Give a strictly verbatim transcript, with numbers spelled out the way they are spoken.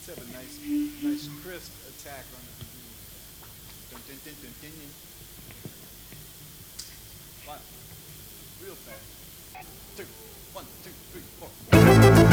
have a nice, nice crisp attack on the beginning. Dun, dun, dun, dun, dun, dun. Wow, real fast. Two, one, two, three, four.